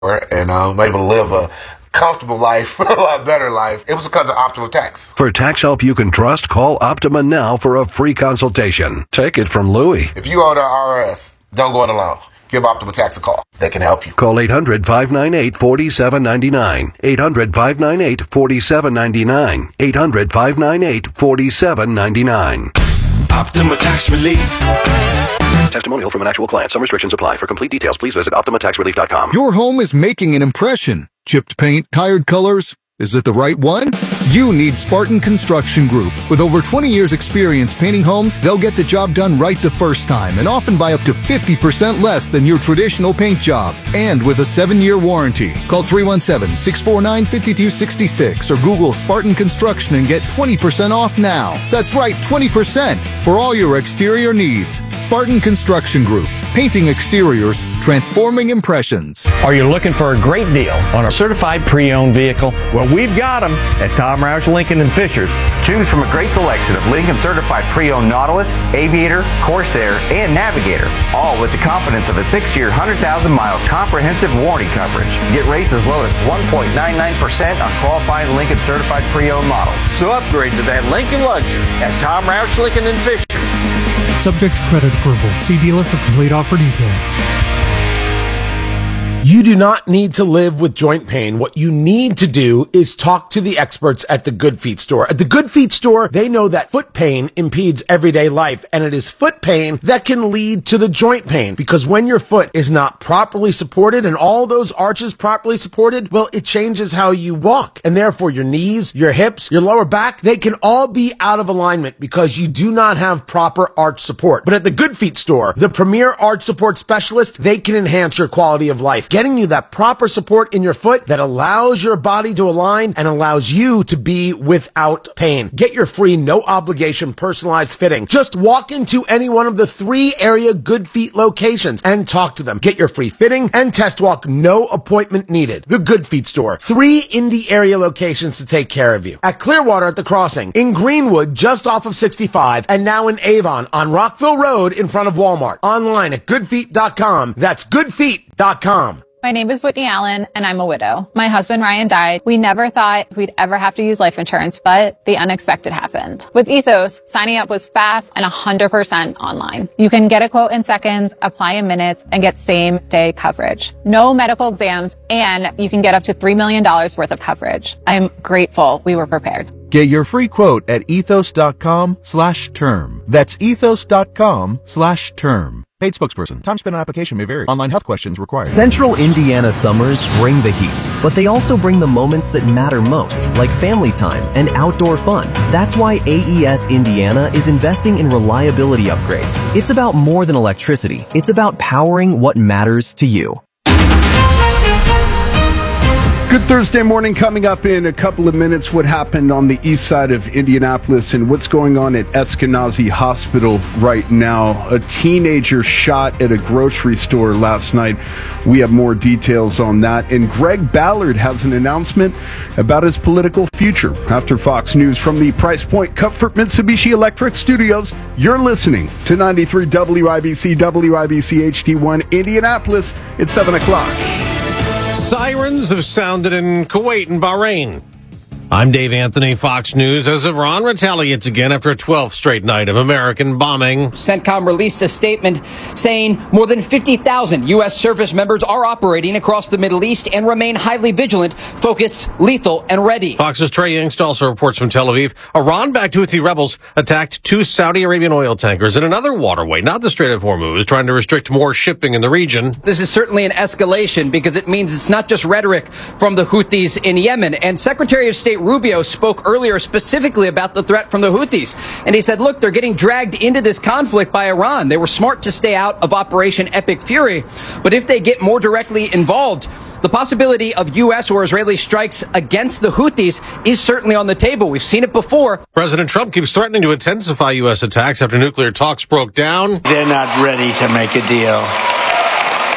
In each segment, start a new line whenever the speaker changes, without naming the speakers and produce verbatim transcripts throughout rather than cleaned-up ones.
and I'm able to live a comfortable life, a lot better life. It was because of Optima Tax.
For tax help you can trust, call Optima now for a free consultation. Take it from Louie.
If you owe the I R S, don't go it alone. Give Optima Tax a call. They can help you.
Call eight hundred, five nine eight, four seven nine nine. eight hundred, five nine eight, four seven nine nine. eight hundred, five nine eight, four seven nine nine.
Optima Tax Relief.
Testimonial from an actual client. Some restrictions apply. For complete details, please visit Optima Tax Relief dot com.
Your home is making an impression. Chipped paint, tired colors. Is it the right one? You need Spartan Construction Group. With over twenty years experience painting homes, they'll get the job done right the first time and often by up to fifty percent less than your traditional paint job. And with a seven-year warranty. Call three one seven, six four nine, five two six six or Google Spartan Construction and get twenty percent off now. That's right, twenty percent for all your exterior needs. Spartan Construction Group. Painting exteriors, transforming impressions.
Are you looking for a great deal on a certified pre-owned vehicle? Well, we've got them at Tom Roush Lincoln and Fishers.
Choose from a great selection of Lincoln certified pre-owned Nautilus, Aviator, Corsair, and Navigator, all with the confidence of a six-year, one hundred thousand mile comprehensive warranty coverage. Get rates as low as one point nine nine percent on qualifying Lincoln certified pre-owned models.
So upgrade to that Lincoln luxury at Tom Roush Lincoln and Fishers.
Subject to credit approval. See dealer for complete offer details.
You do not need to live with joint pain. What you need to do is talk to the experts at the Good Feet store. At the Good Feet store, they know that foot pain impedes everyday life, and it is foot pain that can lead to the joint pain. Because when your foot is not properly supported and all those arches properly supported, well, it changes how you walk. And therefore, your knees, your hips, your lower back, they can all be out of alignment because you do not have proper arch support. But at the Good Feet store, the premier arch support specialists, they can enhance your quality of life, getting you that proper support in your foot that allows your body to align and allows you to be without pain. Get your free, no obligation, personalized fitting. Just walk into any one of the three area Good Feet locations and talk to them. Get your free fitting and test walk, no appointment needed. The Good Feet store. Three Indy area locations to take care of you. At Clearwater at the Crossing, in Greenwood just off of sixty-five, and now in Avon on Rockville Road in front of Walmart. Online at good feet dot com. That's good feet dot com.
My name is Whitney Allen, and I'm a widow. My husband, Ryan, died. We never thought we'd ever have to use life insurance, but the unexpected happened. With Ethos, signing up was fast and one hundred percent online. You can get a quote in seconds, apply in minutes, and get same-day coverage. No medical exams, and you can get up to three million dollars worth of coverage. I'm grateful we were prepared.
Get your free quote at ethos.com slash term. That's ethos.com slash term. Paid spokesperson. Time spent on application may vary. Online health questions required.
Central Indiana summers bring the heat, but they also bring the moments that matter most, like family time and outdoor fun. That's why A E S Indiana is investing in reliability upgrades. It's about more than electricity. It's about powering what matters to you.
Good Thursday morning. Coming up in a couple of minutes, what happened on the east side of Indianapolis and what's going on at Eskenazi Hospital right now. A teenager shot at a grocery store last night. We have more details on that. And Greg Ballard has an announcement about his political future. After Fox News from the Price Point Comfort Mitsubishi Electric Studios, you're listening to ninety-three W I B C, W I B C H D one Indianapolis. It's seven o'clock.
Sirens have sounded in Kuwait and Bahrain. I'm Dave Anthony, Fox News, as Iran retaliates again after a twelfth straight night of American bombing.
CENTCOM released a statement saying more than fifty thousand U S service members are operating across the Middle East and remain highly vigilant, focused, lethal, and ready.
Fox's Trey Yingst also reports from Tel Aviv. Iran-backed Houthi rebels attacked two Saudi Arabian oil tankers in another waterway, not the Strait of Hormuz, trying to restrict more shipping in the region.
This is certainly an escalation because it means it's not just rhetoric from the Houthis in Yemen. And Secretary of State Rubio spoke earlier specifically about the threat from the Houthis. And he said, look, they're getting dragged into this conflict by Iran. They were smart to stay out of Operation Epic Fury. But if they get more directly involved, the possibility of U S or Israeli strikes against the Houthis is certainly on the table. We've seen it before.
President Trump keeps threatening to intensify U S attacks after nuclear talks broke down.
They're not ready to make a deal.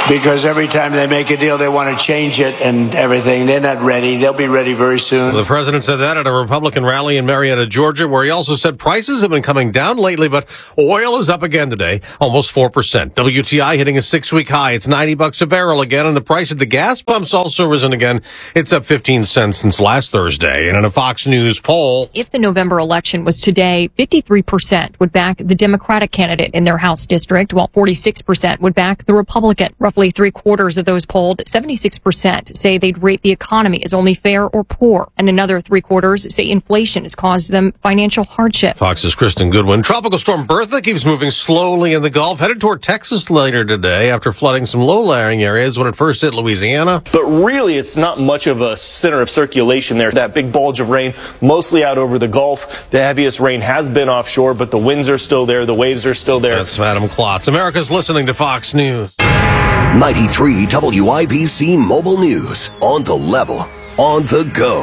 because every time they make a deal, they want to change it and everything. They're not ready. They'll be ready very soon.
The president said that at a Republican rally in Marietta, Georgia, where he also said prices have been coming down lately, but oil is up again today, almost four percent. W T I hitting a six-week high. It's ninety bucks a barrel again, and the price of the gas pump's also risen again. It's up fifteen cents since last Thursday. And in a Fox News poll,
if the November election was today, fifty-three percent would back the Democratic candidate in their House district, while forty-six percent would back the Republican. Roughly three quarters of those polled, seventy-six percent, say they'd rate the economy as only fair or poor. And another three quarters say inflation has caused them financial hardship.
Fox's Kristen Goodwin. Tropical storm Bertha keeps moving slowly in the Gulf, headed toward Texas later today after flooding some low-lying areas when it first hit Louisiana.
But really, it's not much of a center of circulation there. That big bulge of rain, mostly out over the Gulf. The heaviest rain has been offshore, but the winds are still there. The waves are still there.
That's Adam Klotz. America's listening to Fox News.
ninety-three W I B C Mobile News. On the level. On the go.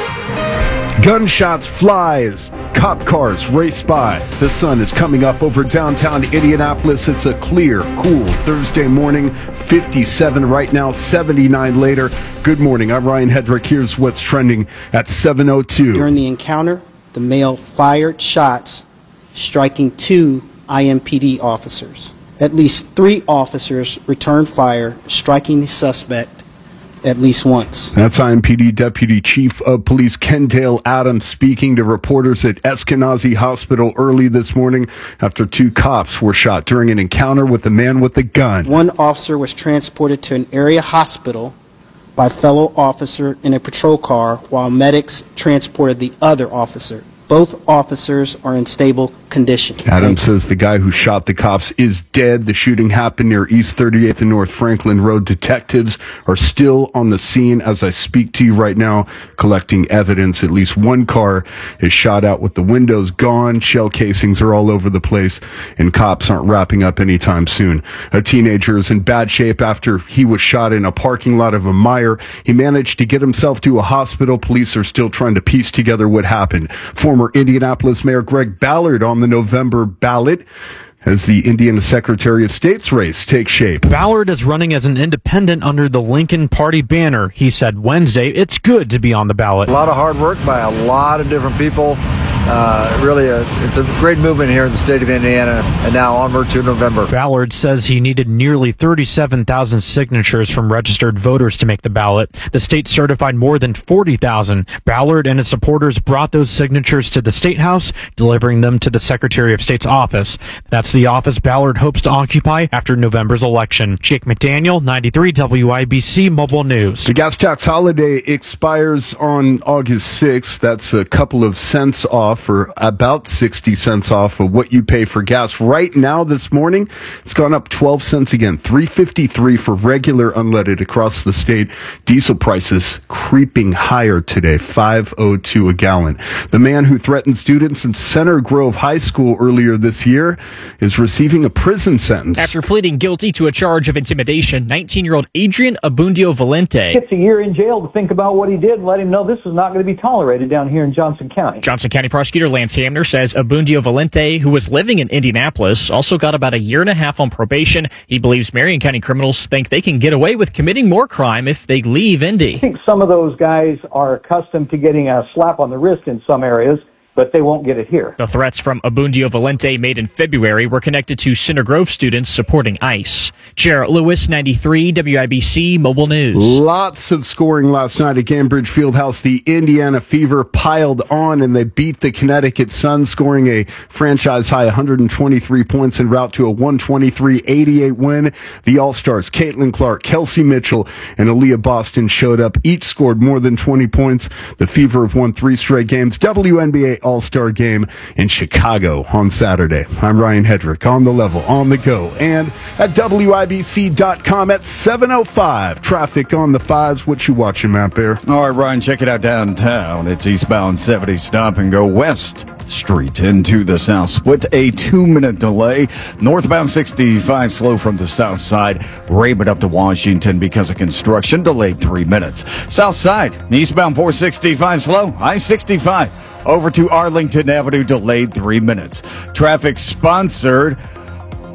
Gunshots fly as cop cars race by. The sun is coming up over downtown Indianapolis. It's a clear, cool Thursday morning. fifty-seven right now, seventy-nine later. Good morning. I'm Ryan Hedrick. Here's what's trending at seven oh two.
During the encounter, the male fired shots, striking two I M P D officers. At least three officers returned fire, striking the suspect at least once.
That's I M P D Deputy Chief of Police Kendale Adams speaking to reporters at Eskenazi Hospital early this morning after two cops were shot during an encounter with a man with a gun.
One officer was transported to an area hospital by a fellow officer in a patrol car while medics transported the other officer. Both officers are in stable condition.
Adams says the guy who shot the cops is dead. The shooting happened near East thirty-eighth and North Franklin Road. Detectives are still on the scene as I speak to you right now, collecting evidence. At least one car is shot out with the windows gone. Shell casings are all over the place, and cops aren't wrapping up anytime soon. A teenager is in bad shape after he was shot in a parking lot of a Meijer. He managed to get himself to a hospital. Police are still trying to piece together what happened. Former Indianapolis Mayor Greg Ballard on the November ballot as the Indiana Secretary of State's race takes shape.
Ballard is running as an independent under the Lincoln Party banner. He said Wednesday it's good to be on the ballot.
A lot of hard work by a lot of different people. Uh, really, a, it's a great movement here in the state of Indiana, and now onward to November.
Ballard says he needed nearly thirty-seven thousand signatures from registered voters to make the ballot. The state certified more than forty thousand. Ballard and his supporters brought those signatures to the State House, delivering them to the Secretary of State's office. That's the office Ballard hopes to occupy after November's election. Jake McDaniel, ninety-three W I B C Mobile News.
The gas tax holiday expires on August sixth. That's a couple of cents off, for about sixty cents off of what you pay for gas. Right now this morning, it's gone up twelve cents again, three fifty-three for regular unleaded across the state. Diesel prices creeping higher today, five oh two a gallon. The man who threatened students in Center Grove High School earlier this year is receiving a prison sentence.
After pleading guilty to a charge of intimidation, nineteen-year-old Adrian Abundio Valente
gets a year in jail to think about what he did and let him know this is not going to be tolerated down here in Johnson County.
Johnson County Prosecutor Lance Hamner says Abundio Valente, who was living in Indianapolis, also got about a year and a half on probation. He believes Marion County criminals think they can get away with committing more crime if they leave Indy.
I think some of those guys are accustomed to getting a slap on the wrist in some areas, but they won't get it here.
The threats from Abundio Valente made in February were connected to Center Grove students supporting ICE. Jarrett Lewis, ninety-three W I B C Mobile News.
Lots of scoring last night at Gainbridge Fieldhouse. The Indiana Fever piled on and they beat the Connecticut Sun, scoring a franchise high one hundred twenty-three points en route to a one twenty-three eighty-eight win. The All-Stars, Caitlin Clark, Kelsey Mitchell, and Aaliyah Boston showed up. Each scored more than twenty points. The Fever have won three straight games. W N B A All-Star game in Chicago on Saturday. I'm Ryan Hedrick, on the level, on the go, and at W I B C dot com at seven oh five. Traffic on the fives. What you watching, Matt Bear?
All right, Ryan, check it out downtown. It's eastbound seventy, stop and go West Street into the south with a two-minute delay. Northbound sixty-five slow from the south side. Raymond up to Washington because of construction, delayed three minutes. South side, eastbound four sixty-five slow. I sixty-five over to Arlington Avenue, delayed three minutes. Traffic sponsored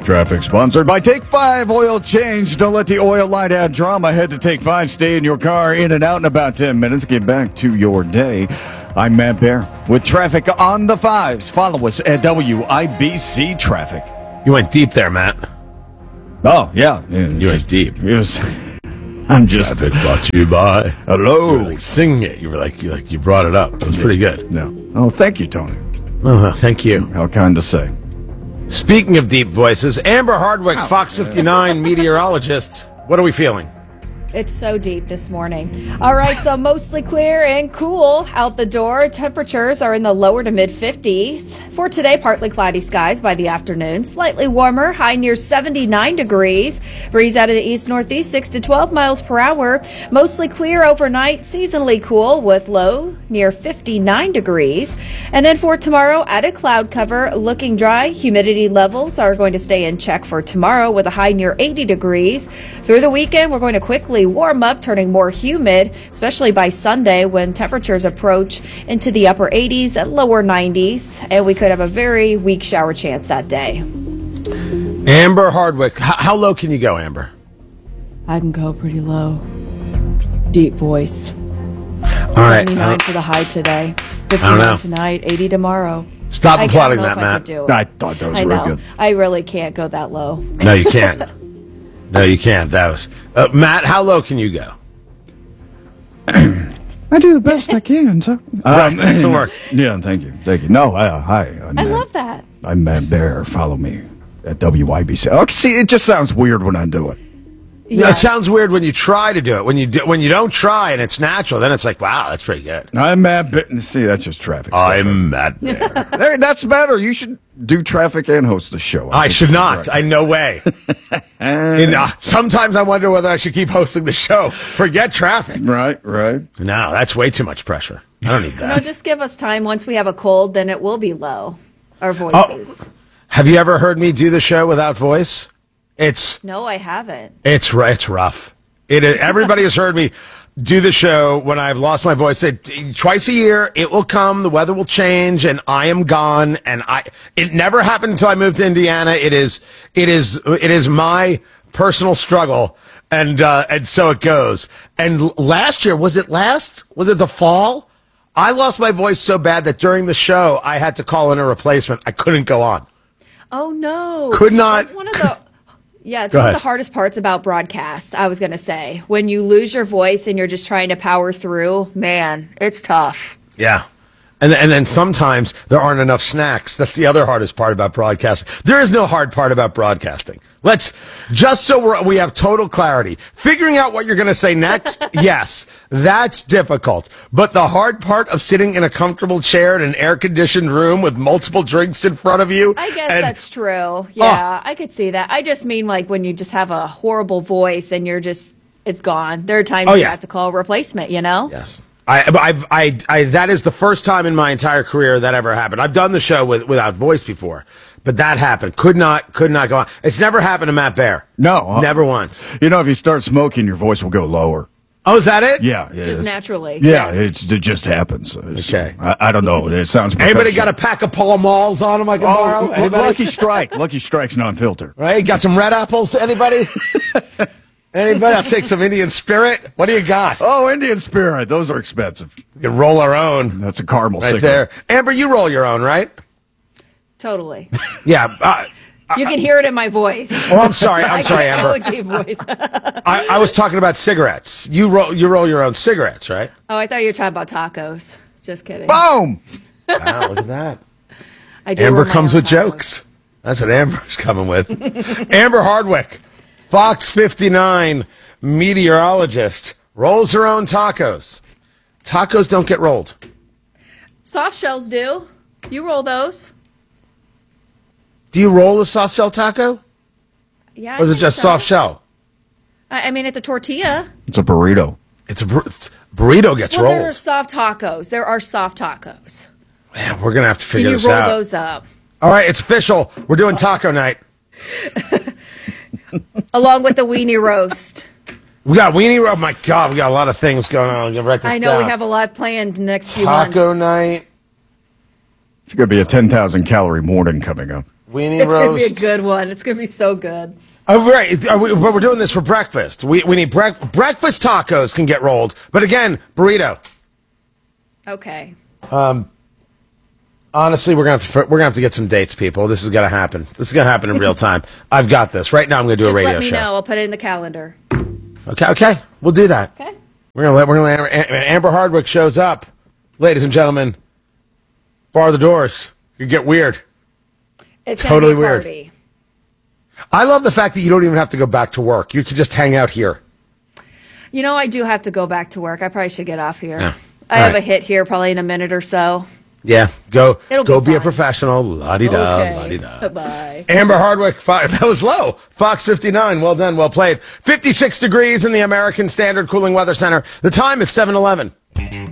Traffic sponsored by Take five Oil Change. Don't let the oil light add drama. Head to Take five. Stay in your car, in and out in about ten minutes. Get back to your day. I'm Matt Bear with traffic on the fives. Follow us at W I B C Traffic.
You went deep there, Matt.
Oh, yeah. yeah
you went deep.
It was, I'm just...
Traffic brought to you by...
Hello.
You were like singing it. You were like, you like you brought it up. It was pretty good.
No. Oh, thank you, Tony.
Oh, thank you.
How kind to say.
Speaking of deep voices, Amber Hardwick, oh, Fox fifty-nine meteorologist. What are we feeling?
It's so deep this morning. All right, so mostly clear and cool out the door. Temperatures are in the lower to mid fifties. For today, partly cloudy skies by the afternoon. Slightly warmer, high near seventy-nine degrees. Breeze out of the east-northeast, six to twelve miles per hour. Mostly clear overnight, seasonally cool with low near fifty-nine degrees. And then for tomorrow, added cloud cover, looking dry. Humidity levels are going to stay in check for tomorrow with a high near eighty degrees. Through the weekend, we're going to quickly warm up, turning more humid, especially by Sunday when temperatures approach into the upper eighties and lower nineties, and we could have a very weak shower chance that day.
Amber Hardwick, how, how low can you go, Amber?
I can go pretty low. Deep voice.
All right.
seventy-nine for the high today.
fifty-nine
tonight, eighty tomorrow.
Stop
I
applauding that,
I
Matt.
I thought that was
I
real
know.
good.
I really can't go that low.
No, you can't. No, you can't. That was uh, Matt. How low can you go?
I do the best I can. So.
Um, That's the work.
Yeah, thank you, thank you. No, uh, hi. I'm
I
Matt.
love that.
I'm Matt Bear. Follow me at W I B C. Okay, see, it just sounds weird when I do it.
Yeah. It sounds weird when you try to do it. When you do, when you don't try and it's natural, then it's like, wow, that's pretty good.
I'm Matt Bear. See, that's just traffic.
I'm Matt Bear.
Hey, that's better. You should do traffic and host the show.
I, I should not. I no way. And, uh, sometimes I wonder whether I should keep hosting the show. Forget traffic.
Right, right.
No, that's way too much pressure. I don't need that.
No, just give us time. Once we have a cold, then it will be low. Our voices.
Oh, have you ever heard me do the show without voice? It's
No, I haven't.
It's it's rough. It is, everybody has heard me do the show when I've lost my voice. It, twice a year, it will come. The weather will change, and I am gone. And I it never happened until I moved to Indiana. It is it is it is my personal struggle, and uh, and so it goes. And last year, was it last? Was it the fall? I lost my voice so bad that during the show I had to call in a replacement. I couldn't go on.
Oh no!
Could not.
That's one of the. Yeah, it's
Go
one
ahead.
of the hardest parts about broadcasts, I was going to say. When you lose your voice and you're just trying to power through, man, it's tough.
Yeah. And, and then sometimes there aren't enough snacks. That's the other hardest part about broadcasting. There is no hard part about broadcasting. Let's, just so we're, we have total clarity, figuring out what you're going to say next, yes, that's difficult. But the hard part of sitting in a comfortable chair in an air-conditioned room with multiple drinks in front of you.
I guess
and,
that's true. Yeah, I could see that. I just mean like when you just have a horrible voice and you're just, it's gone. There are times
Oh,
you
yeah.
have to call a replacement, you know?
Yes. I, I've, I, I, that is the first time in my entire career that ever happened. I've done the show with, without voice before, but that happened. Could not, could not go on. It's never happened to Matt Bear.
No.
Never once.
You know, if you start smoking, your voice will go lower.
Oh, is that it?
Yeah. yeah
Just
it's-
naturally.
Yeah,
yes.
it's, it just happens. It's-
Okay.
I, I don't know. It sounds
Anybody got
professional.
a pack of Pall Malls on them I can borrow?
Oh,
Anybody?
Lucky Strike. Lucky Strike's non-filter.
Right? Got some red apples? Anybody? Anybody? I'll take some Indian Spirit. What do you got?
Oh, Indian Spirit. Those are expensive.
You can roll our own.
That's a caramel
Right
cigarette.
there. Amber, you roll your own, right?
Totally.
Yeah. Uh,
You can hear it in my voice.
Oh, I'm sorry. I'm
I
sorry,
got a
Amber.
really deep voice.
I, I was talking about cigarettes. You roll, you roll your own cigarettes, right?
Oh, I thought you were talking about tacos. Just kidding.
Boom!
Wow, look at that.
I do
Amber
roll my
comes
own
with
tacos.
jokes. That's what Amber's coming with. Amber Hardwick, Fox fifty-nine meteorologist, rolls her own tacos. Tacos don't get rolled.
Soft shells do. You roll those.
Do you roll a soft shell taco?
Yeah. I
Or is it
think
just
so.
soft shell?
I, I mean, it's a tortilla.
It's a burrito.
It's a bur- burrito gets
well, there are
rolled.
soft tacos. There are soft tacos.
Man, we're going to have to
Can
figure
you
this
roll
out.
those up?
All right, it's official. We're doing taco night.
Along with the weenie roast.
We got weenie roll. My God, we got a lot of things going on. I'm gonna write this
I know
down.
we have a lot planned in the next few
Taco
months.
night.
It's going to be a ten thousand calorie morning coming up.
Weenie
It's
roast.
going to be a good one. It's going to be so good.
Oh, right. Are we, but we're doing this for breakfast. We we need bre- breakfast tacos can get rolled, but again, burrito.
Okay.
Um, honestly, we're gonna have to, we're gonna have to get some dates, people. This is gonna happen. This is gonna happen in real time. I've got this. Right now, I'm gonna do
Just
a radio
let me
show.
know. I'll put it in the calendar.
Okay, okay, we'll do that.
Okay.
We're gonna let we're gonna let Amber, Amber Hardwick shows up, ladies and gentlemen. Bar the doors. You get weird.
It's
Totally
gonna be a
weird.
party.
I love the fact that you don't even have to go back to work. You could just hang out here.
You know, I do have to go back to work. I probably should get off here.
Yeah.
I
All
have
right.
a hit here probably in a minute or so.
Yeah, go
It'll
go
be
be, a
fine.
professional. La di da,
Okay.
la di da.
Bye.
Amber Hardwick, five. That was low. Fox fifty-nine. Well done, well played. fifty-six degrees in the American Standard Cooling Weather Center. The time is seven eleven.